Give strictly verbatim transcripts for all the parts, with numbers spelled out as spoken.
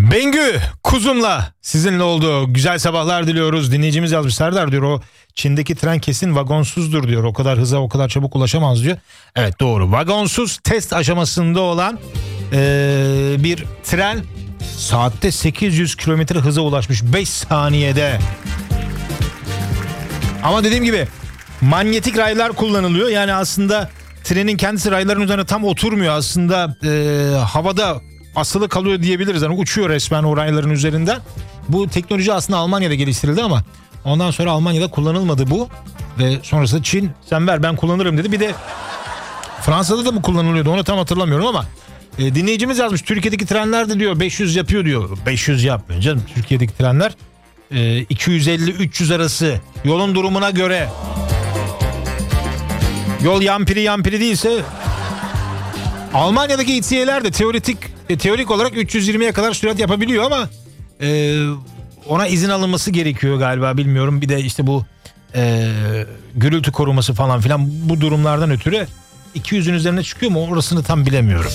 Bengü kuzumla sizinle oldu. Güzel sabahlar diliyoruz. Dinleyicimiz yazmış. Serdar diyor, o Çin'deki tren kesin vagonsuzdur diyor. O kadar hıza o kadar çabuk ulaşamaz diyor. Evet, doğru. Vagonsuz test aşamasında olan ee, bir tren saatte sekiz yüz kilometre hıza ulaşmış beş saniyede. Ama dediğim gibi manyetik raylar kullanılıyor. Yani aslında trenin kendisi rayların üzerine tam oturmuyor. Aslında ee, havada asılı kalıyor diyebiliriz. Yani uçuyor resmen o rayların üzerinden. Bu teknoloji aslında Almanya'da geliştirildi ama ondan sonra Almanya'da kullanılmadı bu. Ve sonrasında Çin sen ver ben kullanırım dedi. Bir de Fransa'da da mı kullanılıyordu onu tam hatırlamıyorum ama e, dinleyicimiz yazmış. Türkiye'deki trenler de diyor beş yüz yapıyor diyor. beş yüz yapmıyor canım. Türkiye'deki trenler e, iki yüz elli üç yüz arası yolun durumuna göre. Yol yampiri yampiri değilse. Almanya'daki İ T L'ler de teoretik e, teorik olarak üç yüz yirmiye kadar sürat yapabiliyor ama e, ona izin alınması gerekiyor galiba, bilmiyorum. Bir de işte bu e, gürültü koruması falan filan, bu durumlardan ötürü iki yüzün üzerine çıkıyor mu orasını tam bilemiyorum.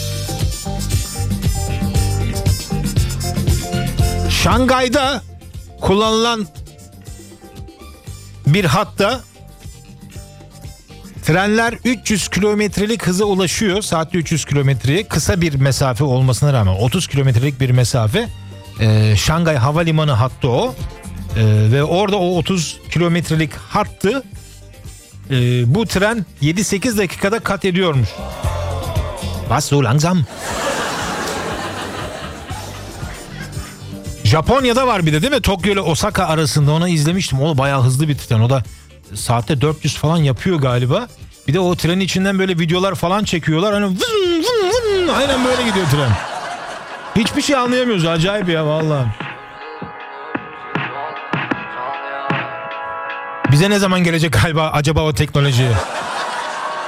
Şangay'da kullanılan bir hatta trenler üç yüz kilometrelik hıza ulaşıyor. Saatte üç yüz kilometreye, kısa bir mesafe olmasına rağmen otuz kilometrelik bir mesafe. Ee, Şangay Havalimanı hattı o. Ee, ve orada o otuz kilometrelik hattı e, bu tren yedi sekiz dakikada kat ediyormuş. Was so langsam? Japonya'da var bir de değil mi? Tokyo ile Osaka arasında, onu izlemiştim. O bayağı hızlı bir tren. O da saatte dört yüz falan yapıyor galiba. Bir de o trenin içinden böyle videolar falan çekiyorlar. Hani vın vın vın, aynen böyle gidiyor tren. Hiçbir şey anlayamıyoruz. Acayip ya vallahi. Bize ne zaman gelecek galiba acaba o teknoloji?